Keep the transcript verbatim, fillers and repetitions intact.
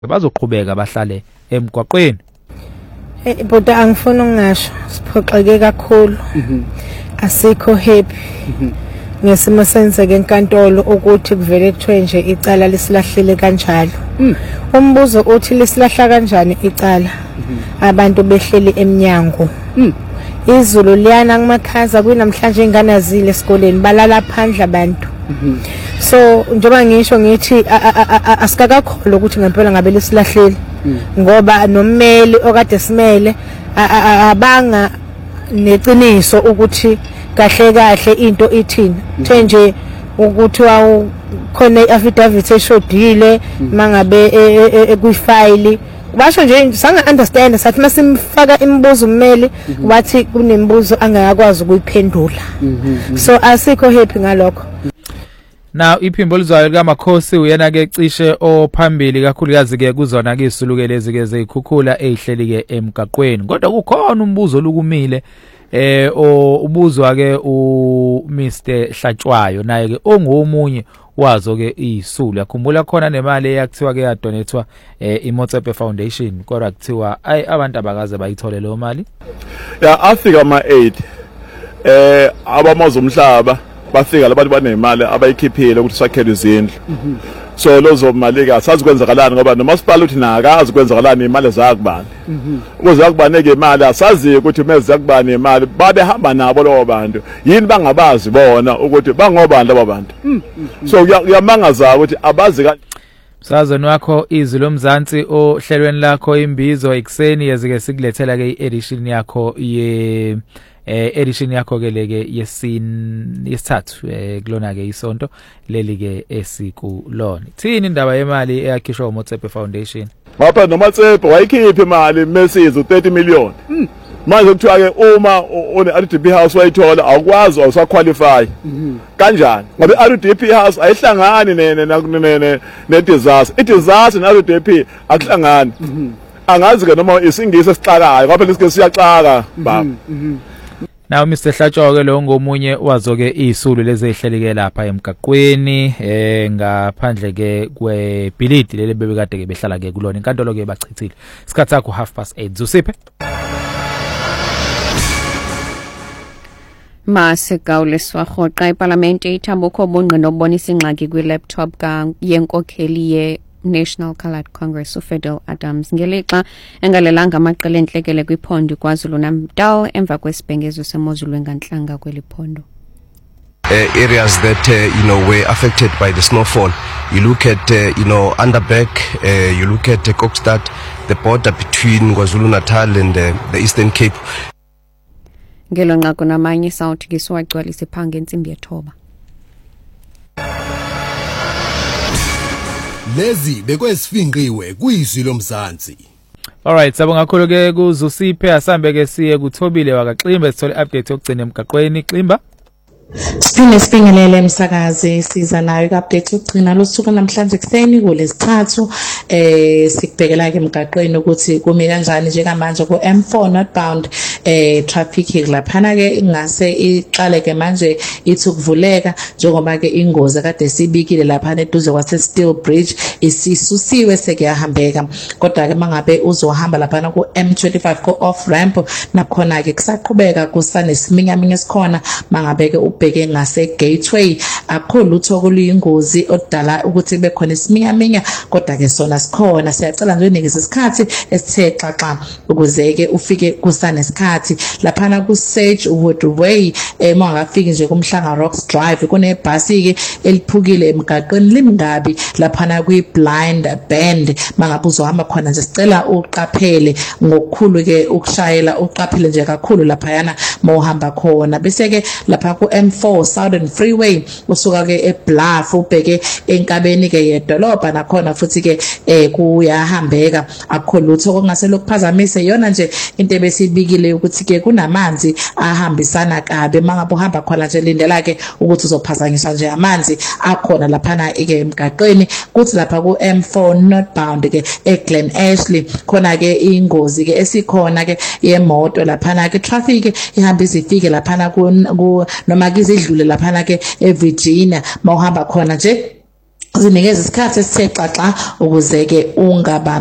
bazoqhubeka bahlale emgwaqweni. Eh bodwa angifuna ukungasho siphoxeke kakhulu. Asikho happy. Ngesimo senzeke enkantolo ukuthi kuvele kuthiwe nje icala lisilahlile kanjalo. Umbuzo uthi lisilahla kanjani icala? Abantu behleli eminyango. Izulu liyana kumakhaza kunamhlanje ingane azile esikoleni balala phandle abantu. So njengoba ngisho ngithi asikakakholwa ukuthi ngempela ngabe lisilahlile ngoba nommeli okade simele abanga neqiniso ukuthi kahle kahle into ithini the nje ukuthi khona i-affidavit eshodile mangabe kwi-file basho nje sanga understand sathi masimfaka imibuzo ummeli wathi kunembuzo angakwazi ukuyiphendula. So asikho happy ngalokho. Now iphimbo lizwayo likaMakhosi uyena ke cishe ophambili kakhulukazi ke kuzona ke isulukelezi ke ezikhukhula ezihleli ke emgaqweni kodwa kukhona umbuzo olukumile eh ubuzwa ke u Mister Hlatshwayo naye ke ongomunye wazo ke isulu yakhumbula khona nemali eyakuthiwa ke yadonethwa eh iMotsepe Foundation kodwa kuthiwa ay abantu abakaze bayithole leyo mali ya afika ama eight eh abamazomhlaba bafika labantu banemali abayikhiphile ukuthi sakhele izindlu. So lozo mali ke asazi kwenzakalani ngoba nomasipala uthi nakazi kwenzakalani imali zakubani. Ukuze akubaneke imali asazi ukuthi meze yakubani imali babe hamba nabo lo bantu yini bangabazi bona ukuthi bangobani labo bantu. So kuyamangaza ukuthi abazi ka Msazweni wakho izwi lomzansi ohlelweni lakho imbizo ekseni yazike sikulethela ke i-edition yakho ye eh edition yakho ke leke yesin yesithathu eh kulona ke isonto leli ke esikulona. Thini indaba yemali eyakhishwa uMotsepe Foundation? Ngapha noMotsepe wayikhipha imali message u thirty million. Manje kuthiwa ke uma une R D P house wayithola awukwazi awusaqualify. Kanjani? Ngoba i R D P house ayihlangani ne ne disaster. I disaster na R D P akuhlangani. Angazi ke noma isingisi esixakayo ngoba lesike siyaxaka baba. Now Mister Hlatshwayo ke lo ngomunye wazo ke isulu lezi ehleleke lapha emgaqweni eh ngaphandle ke kwebhilidi leli bebekade ke behlala ke kulona inkantolo ke bachithile isikhathi sakho half past eight Zusiphe Masekawule swahoqa iParliament ithambukho bongqino obonisa ingxaki kwi-laptop ka yenkokheli ye National Coloured Congress uFidel Adams ngelixa engalelanga amaqela enhlekele kwiphondo kwaZulu Natal emva kwesibhengezo semozulu enganhlanga kweliphondo. Uh, areas that uh, you know were affected by the snowfall. You look at uh, you know Underberg, uh, you look at uh, Kokstad, the border between KwaZulu Natal and uh, the Eastern Cape. Ngelo nqaku namanye South kiswagcwalise phanga ensimbi yethoba. Lezi bekwesifinqiwe kuyizwi lomzansi. Alright, sabonga kakhulu ke kuZusiphe asambe ke siye kuThobile wakaXimba sithole update yokugcina emgaqweni Ximba. Siphinde sibingelele emsakazi siza nayo ku-update yokugcina losuku namhlanje kuseni kulesithathu eh sikubhekela ke emgaqweni ukuthi kumi kanjani njengamanje ku M four northbound eh traffic laphana ke ingase iqale ke manje ithi ukuvuleka njengoba ke ingozi kade sibikile laphana eduze kwase Steel Bridge isisusiwe sekuyahambeka kodwa ke mangabe uzohamba laphana ku M twenty-five ko off ramp nakhona ke kusaqhubeka kusane siminyaminya esikhona mangabe ke ubheke ngase gateway akho lutho kuluyingozi odala ukuthi kube khona isiminyaminya kodwa ke sona sikhona siyacela nje unikeze isikhathi esithe xaxa ukuze ke ufike kusane isikhathi laphana ku Sage Wood Way emangafiki nje kumhlanga Rocks Drive kunebhasi ke eliphukile emgaqweni limngabi laphana kwi Blind Bend mangabe uzohamba khona nje sicela uqaphele ngokukhulu ke ukushayela uqaphele nje kakhulu lapha yana mohamba khona bese ke lapha ku M four Southern Freeway usuka ke eBluff ubheke enkabeni ke yedolobha nakhona futhi ke eh kuyahambeka akho lutho okungase lokuphazamise yona nje into ebesibikile ukuthi ke kunamanzi ahambisana kabe mangabe uhamba khona nje lindela ke ukuthi uzophazanyiswa nje amanzi akhona laphana ke emgaqweni kuthi lapha ku M four northbound ke eGlen Ashley khona ke ingozi ke esikhona ke yemoto laphana ke traffic ihamba izifike laphana ku noma kizidlule laphana ke eVirginia mawuhamba khona nje zinikeza isikhathi esithe xaxa ukuze ke ungaba